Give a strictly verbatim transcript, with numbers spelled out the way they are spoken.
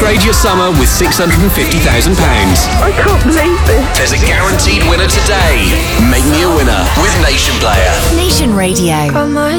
Upgrade your summer with six hundred fifty thousand pounds. I can't believe this. There's a guaranteed winner today. Make me a winner with Nation Player. Nation Radio. Come on.